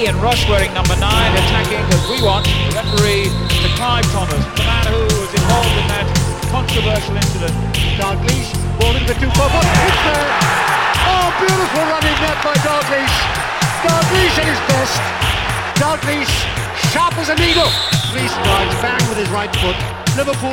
Ian Rush wearing number 9, attacking as we want. The referee to Clive Thomas, the man who was involved in that controversial incident. Dalglish, ball into the 2-4, it's there! Oh, beautiful running net by Dalglish! Dalglish at his best. Dalglish, sharp as an eagle. Reece drives bang with his right foot. Liverpool